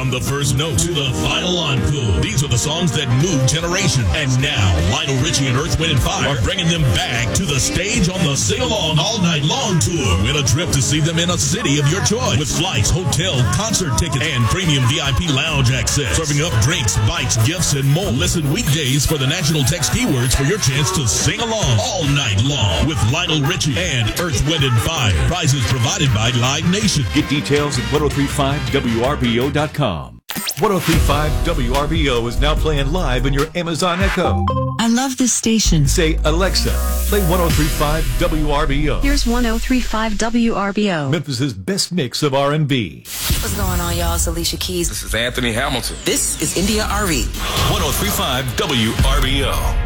From the first note to the final encore, these are the songs that move generations. And now, Lionel Richie and Earth, Wind & Fire are bringing them back to the stage on the Sing Along All Night Long tour. Win a trip to see them in a city of your choice with flights, hotel, concert tickets, and premium VIP lounge access. Serving up drinks, bites, gifts, and more. Listen weekdays for the national text keywords for your chance to sing along all night long with Lionel Richie and Earth, Wind & Fire. Prizes provided by Live Nation. Get details at 1035WRBO.com. 1035 WRBO is now playing live in your Amazon Echo. I love this station. Say, Alexa, play 1035 WRBO. Here's 1035 WRBO. Memphis's best mix of R&B. What's going on, y'all? It's Alicia Keys. This is Anthony Hamilton. This is India RE. 1035 WRBO.